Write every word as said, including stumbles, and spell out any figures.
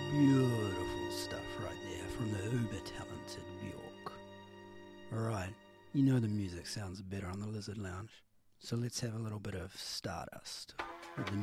Beautiful stuff right there from the uber talented Bjork. Alright, you know the music sounds better on the Lizard Lounge, so let's have a little bit of Stardust with the